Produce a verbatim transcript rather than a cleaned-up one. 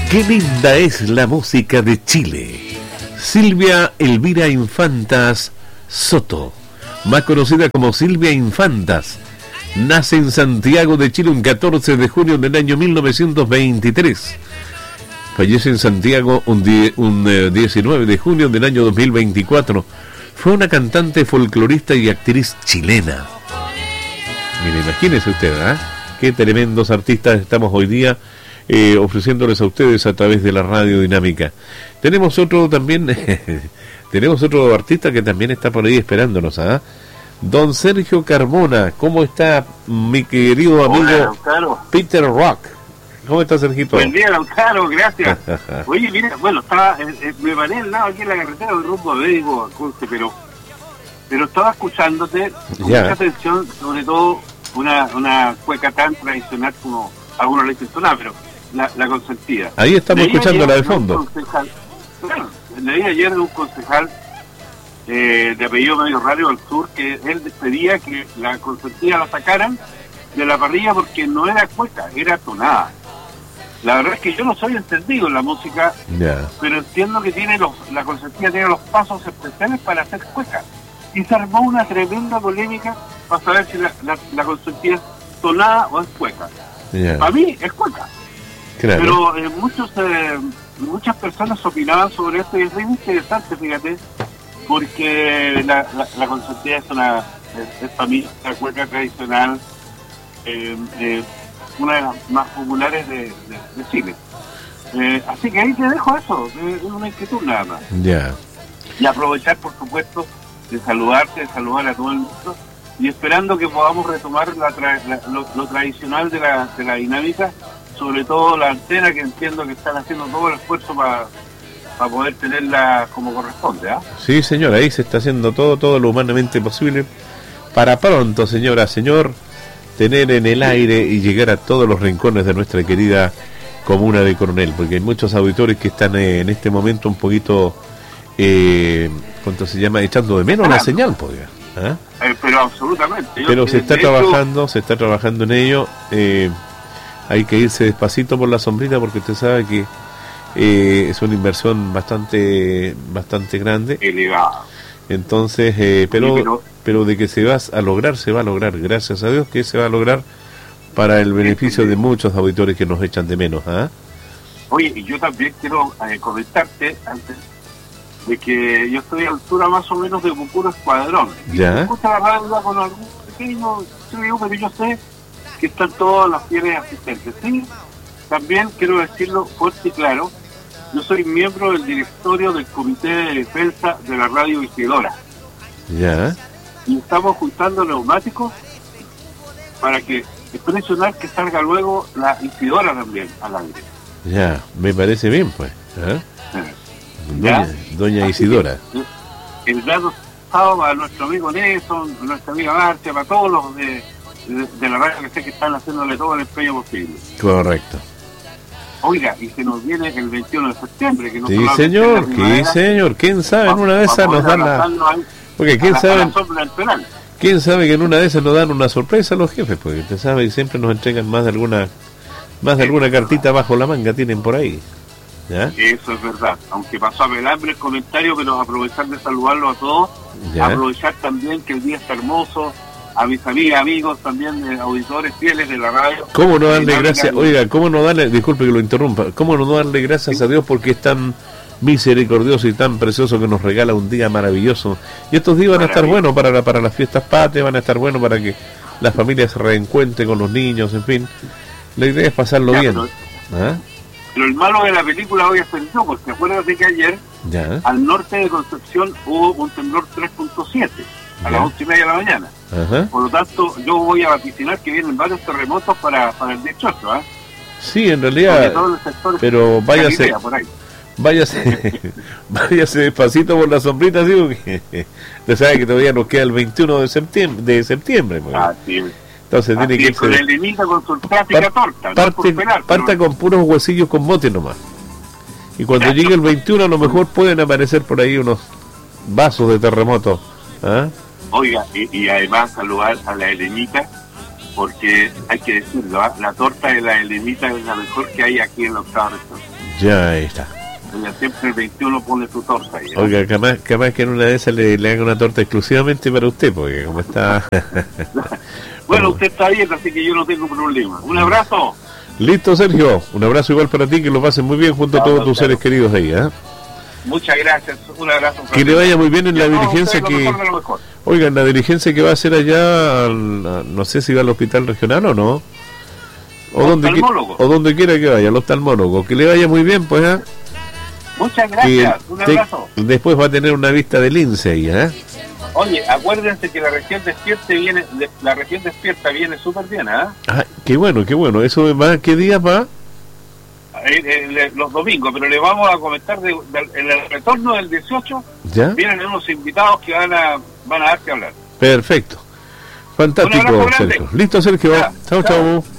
Qué linda es la música de Chile. Silvia Elvira Infantas Soto, más conocida como Silvia Infantas, nace en Santiago de Chile un catorce de junio del año mil novecientos veintitrés. Fallece en Santiago un, die, un eh, diecinueve de junio del año dos mil veinticuatro. Fue una cantante, folclorista y actriz chilena. Mire, imagínese usted, ¿eh? Qué tremendos artistas estamos hoy día eh, ofreciéndoles a ustedes a través de la radio dinámica. Tenemos otro también, tenemos otro artista que también está por ahí esperándonos, ¿ah? ¿eh? Don Sergio Carmona. ¿Cómo está mi querido amigo Hola, Peter Rock? ¿Cómo está, Sergito? Buen día, Lautaro, gracias. Oye, mira, bueno, estaba, eh, eh, me paré al lado aquí en la carretera del rumbo de Médico, pero pero estaba escuchándote con Ya. mucha atención, sobre todo una una cueca tan tradicional como algunos le dicen sonar, pero la, la consentida. Ahí estamos Leí escuchándola ayer de fondo. un concejal- Claro, leí ayer de un concejal eh, de apellido medio raro al sur que él pedía que la consentida la sacaran de la parrilla porque no era cueca, era tonada. La verdad es que yo no soy entendido en la música, Ya. pero entiendo que tiene los, la consentida tiene los pasos especiales para hacer cueca. Y se armó una tremenda polémica para saber si la, la, la consentida es tonada o es cueca. Ya. Para mí es cueca. Claro. Pero eh, muchos eh, muchas personas opinaban sobre esto y es muy interesante, fíjate, porque la, la, la consentida es una es, es para mí la cueca tradicional, eh, eh, una de las más populares de, de, de Chile. Eh, así que ahí te dejo eso, es una inquietud nada más. Ya. Y aprovechar, por supuesto, de saludarte, de saludar a todo el mundo y esperando que podamos retomar la tra- la, lo, lo tradicional de la, de la dinámica, sobre todo la antena, que entiendo que están haciendo todo el esfuerzo para para poder tenerla como corresponde, ¿ah? Sí, señor, ahí se está haciendo todo, todo lo humanamente posible para pronto, señora, señor, tener en el aire y llegar a todos los rincones de nuestra querida comuna de Coronel, porque hay muchos auditores que están eh, en este momento un poquito, eh, ¿cuánto se llama? Echando de menos la señal, podría. ¿Ah? Eh, pero absolutamente. Yo, Pero eh, se está de hecho, trabajando, se está trabajando en ello. Eh, hay que irse despacito por la sombrita porque usted sabe que eh, es una inversión bastante, bastante grande. elevado. Entonces, eh, pero, Sí, pero- pero de que se va a lograr, se va a lograr. Gracias a Dios que se va a lograr para el beneficio de muchos auditores que nos echan de menos. ¿Ah? Oye, y yo también quiero eh, comentarte antes de que yo estoy a altura más o menos de Bucuro Escuadrón. Y Ya. se escucha la radio con algún pequeño trío, pero yo sé que están todos los fieles asistentes. Sí, también quiero decirlo fuerte y claro, yo soy miembro del directorio del Comité de Defensa de la Radio Vigidora. Ya, Y estamos juntando neumáticos para que es presionar que salga luego la Vigidora también al aire. ya, me parece bien, pues. ¿Ah? Eh, Doña, ¿Ya? doña Así Isidora. que, el dato pasado para nuestro amigo Nelson, nuestra amiga Marcia, para todos los de, de, de la radio que sé que están haciéndole todo el empeño posible. Correcto. Oiga, y se nos viene el veintiuno de septiembre, que no Sí, solamente señor, es la sí, primavera, señor. ¿Quién sabe? En una de esas nos dan la... Porque quién sabe... sabe. ¿Quién sabe que en una de esas nos dan una sorpresa a los jefes? Porque usted sabe y siempre nos entregan más de alguna más de alguna cartita bajo la manga tienen por ahí. ¿Ya? Eso es verdad, aunque pasó a pelambre el comentario, pero aprovechar de saludarlos a todos, Ya. aprovechar también que el día está hermoso, a mis amigas, amigos también, de auditores fieles de la radio. ¿Cómo no darle Dinámica, gracias? Oiga, ¿cómo no darle, disculpe que lo interrumpa, cómo no darle gracias a Dios porque es tan misericordioso y tan precioso que nos regala un día maravilloso? Y estos días van a estar buenos para, la- para las fiestas patrias, van a estar buenos para que las familias se reencuentren con los niños, en fin. La idea es pasarlo Ya, bien. pero- ¿Ah? Pero el malo de la película hoy ascendió, porque acuérdate que ayer Ya, al norte de Concepción hubo un temblor tres punto siete a Ya. las once y media de la mañana. ajá. Por lo tanto, yo voy a vaticinar que vienen varios terremotos para, para el dieciocho, ¿ah? Sí, en Sobre realidad, todo en el sector pero váyase, Galilea, por ahí. váyase, váyase despacito por la sombrita, ¿sí? Porque usted sabe que todavía nos queda el veintiuno de septiembre, de septiembre, pues. Así es. Entonces tiene Así que es, con irse, el limita con su clásica par- torta, no parte, por pelar, parta pero- con puros huesillos con mote nomás. Y cuando llegue el veintiuno a lo mejor pueden aparecer por ahí unos vasos de terremoto. ¿Ah? Oiga, y, y además saludar a la Helenita, porque hay que decirlo, ¿ah? La torta de la Helenita es la mejor que hay aquí en la octava región. Ya está. Ella siempre el veintiuno pone su torta ahí, ¿eh? Oiga, capaz, capaz que en una de esas le, le haga una torta exclusivamente para usted, porque como está... Bueno, usted está bien, así que yo no tengo problema. Un abrazo. Listo, Sergio. Un abrazo igual para ti, que lo pases muy bien junto a todos tus seres queridos ahí, ¿eh? Muchas gracias, un abrazo. Que le vaya muy bien en la diligencia que... Lo mejor de lo mejor. Oiga, en la diligencia que va a hacer allá, al, no sé si va al hospital regional o no. O donde, o donde quiera que vaya, al oftalmólogo. Que le vaya muy bien, pues, ¿eh? Muchas gracias, un abrazo. Te, después va a tener una vista de lince ahí, ¿eh? Oye, acuérdense que la región despierta viene, la región despierta viene súper bien, ¿eh? Ah, qué bueno, qué bueno. ¿Eso va qué día va? Eh, eh, los domingos, pero le vamos a comentar de, de, en el retorno del dieciocho. ¿Ya? Vienen unos invitados que van a van a dar que hablar. Perfecto. Fantástico, Sergio. Listo, Sergio. Chao, chao.